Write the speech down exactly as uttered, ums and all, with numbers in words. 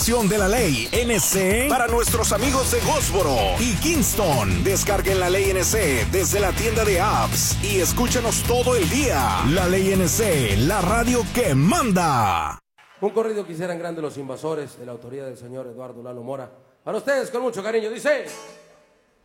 De la ley N C para nuestros amigos de Goldsboro y Kingston. Descarguen la ley N C desde la tienda de apps y escúchanos todo el día. La ley N C, la radio que manda. Un corrido que hicieran grande los invasores de la autoría del señor Eduardo Lalo Mora. Para ustedes con mucho cariño, dice...